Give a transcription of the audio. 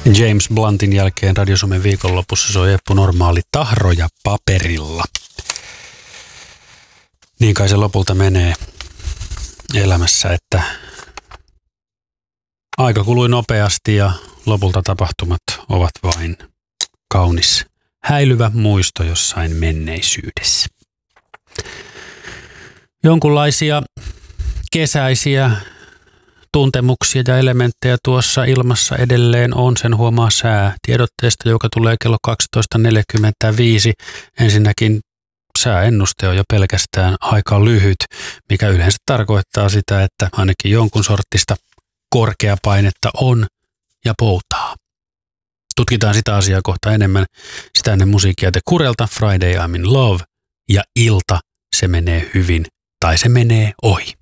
James Bluntin jälkeen Radio Suomen viikonlopussa soi Eppu Normaali Tahroja paperilla. Niin kai se lopulta menee elämässä, että aika kului nopeasti ja lopulta tapahtumat ovat vain kaunis häilyvä muisto jossain menneisyydessä. Jonkunlaisia kesäisiä tuntemuksia ja elementtejä tuossa ilmassa edelleen on, sen huomaa säätiedotteesta, joka tulee kello 12.45. Ensinnäkin sääennuste on jo pelkästään aika lyhyt, mikä yleensä tarkoittaa sitä, että ainakin jonkun sortista korkeapainetta on ja poutaa. Tutkitaan sitä asiaa kohta enemmän. Sitä ennen musiikkia The Kurelta, Friday I'm in Love ja ilta, se menee hyvin tai se menee ohi.